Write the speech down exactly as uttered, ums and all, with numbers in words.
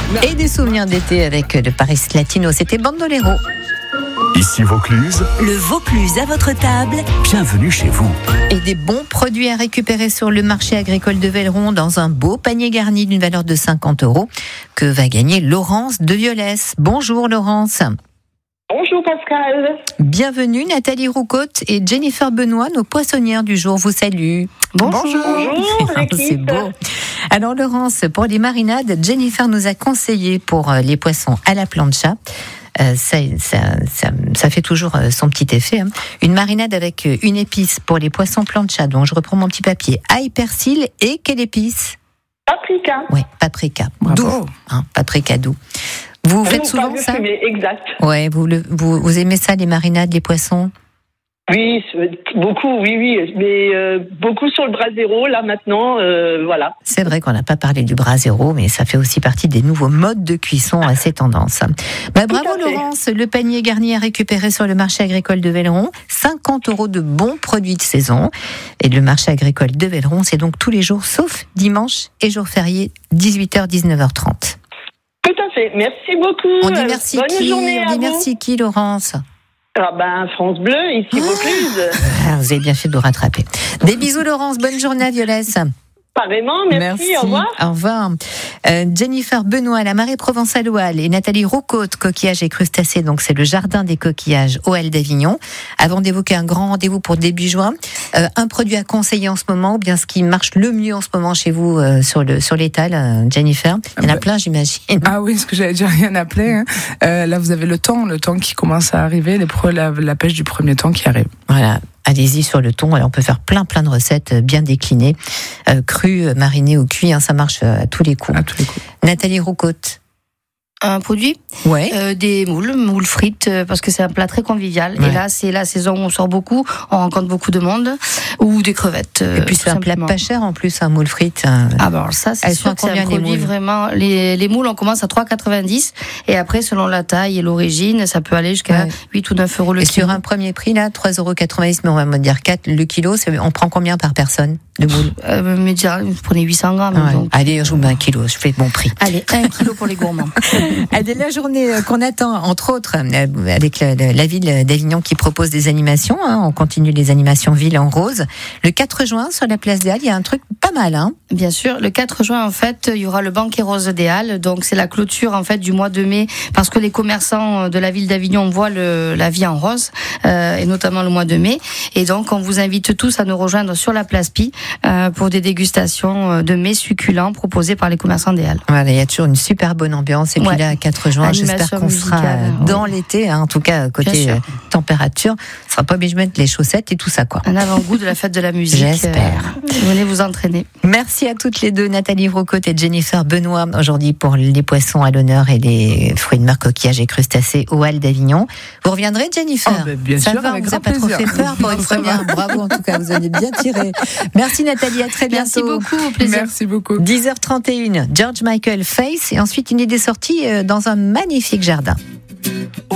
Et des souvenirs d'été avec le Paris Latino, c'était Bandolero. Ici Vaucluse. Le Vaucluse à votre table. Bienvenue chez vous. Et des bons produits à récupérer sur le marché agricole de Velleron dans un beau panier garni d'une valeur de cinquante euros que va gagner Laurence de Violès. Bonjour Laurence. Bonjour Pascal. Bienvenue Nathalie Roucotte et Jennifer Benoît, nos poissonnières du jour, vous saluent. Bonjour. Bonjour l'équipe. C'est beau. Alors Laurence, pour les marinades, Jennifer nous a conseillé pour les poissons à la plancha. Euh, ça, ça, ça, ça fait toujours son petit effet. Hein. Une marinade avec une épice pour les poissons plancha. Donc je reprends mon petit papier. Ail, persil et quelle épice ? Paprika. Oui, paprika. Bravo. Doux. Hein, paprika doux. Vous faites Vous, souvent ça ? fumée, exact. Ouais, vous, le, vous, vous aimez ça, les marinades, les poissons ? Oui, beaucoup, oui, oui. Mais euh, beaucoup sur le brasero, là, maintenant, euh, voilà. C'est vrai qu'on n'a pas parlé du brasero, mais ça fait aussi partie des nouveaux modes de cuisson à ces tendances. Bah, bravo Laurence, le panier garni à récupérer sur le marché agricole de Velleron. cinquante euros de bons produits de saison. Et le marché agricole de Velleron, c'est donc tous les jours, sauf dimanche et jours fériés, dix-huit heures dix-neuf heures trente. Tout à fait, merci beaucoup. On dit merci Bonne qui journée On à dit vous. merci qui, Laurence ? Ah ben, France Bleu, ici Vaucluse. Ah, vous avez bien fait de vous rattraper. Des bisous Laurence, bonne journée à Violès. Pareillement, merci, Merci, au revoir. Au revoir. Euh, Jennifer Benoît, la marée provençale au Halles, et Nathalie Roucotte, coquillages et crustacés, donc c'est le jardin des coquillages au Halles d'Avignon. Avant d'évoquer un grand rendez-vous pour début juin, euh, un produit à conseiller en ce moment, ou bien ce qui marche le mieux en ce moment chez vous euh, sur le sur l'étal, euh, Jennifer. Il y en a plein, j'imagine. Ah oui, ce que j'allais dire, rien à plein. Hein. Euh, là, vous avez le thon, le thon qui commence à arriver, les pro, la, la pêche du premier thon qui arrive. Voilà. Allez-y sur le thon. Alors on peut faire plein plein de recettes bien déclinées, euh, crues, marinées ou cuites. Hein, ça marche à tous les coups. À tous les coups. Nathalie Roucotte. Un produit, ouais. euh, des moules, moules frites, euh, parce que c'est un plat très convivial. Ouais. Et là, c'est la saison où on sort beaucoup, on rencontre beaucoup de monde, ou des crevettes. Euh, Et puis c'est un plat pas cher en plus, un moule frites. Un... Ah bah alors ça, c'est Elles sûr sont que c'est combien, un les produit moules vraiment. Les, les moules, on commence à trois euros quatre-vingt-dix, et après, selon la taille et l'origine, ça peut aller jusqu'à ouais. huit ou neuf euros le et kilo. sur un premier prix là, trois euros quatre-vingt-dix, mais on va me dire quatre le kilo. C'est... On prend combien par personne de moules? euh, Mais déjà, vous prenez huit cents grammes. Ouais. Donc... Allez, je vous mets un kilo. Je fais bon prix. Allez, un kilo pour les gourmands. Allez, la journée qu'on attend, entre autres, avec la, la ville d'Avignon qui propose des animations. Hein, on continue les animations Ville en rose. Le quatre juin, sur la place des Halles, il y a un truc pas mal. Hein. Bien sûr, le quatre juin, en fait, il y aura le banquet rose des Halles. Donc, c'est la clôture, en fait, du mois de mai, parce que les commerçants de la ville d'Avignon voient le, la vie en rose, euh, et notamment le mois de mai. Et donc, on vous invite tous à nous rejoindre sur la place Pi euh, pour des dégustations de mets succulents proposés par les commerçants des Halles. Voilà, il y a toujours une super bonne ambiance. Et puis ouais. là, quatre juin, Animation j'espère qu'on sera musicale, dans ouais. l'été. Hein, en tout cas, côté euh, température, on sera pas obligé de mettre les chaussettes et tout ça, quoi. Un avant-goût de la fête de la musique. J'espère. Euh, venez vous entraîner. Merci à toutes les deux, Nathalie Roucotte et Jennifer Benoît, aujourd'hui pour les poissons à l'honneur et les fruits de mer, coquillages et crustacés au Halles d'Avignon. Vous reviendrez, Jennifer? Oh, ben bien ça sûr, va, avec vous grand n'avez pas trop plaisir. fait peur pour une première. Bravo, en tout cas, vous avez bien tiré. Merci Nathalie, à très bientôt. Merci beaucoup, au plaisir. Merci beaucoup. dix heures trente et une, George Michael Face, et ensuite une idée sortie dans un magnifique jardin.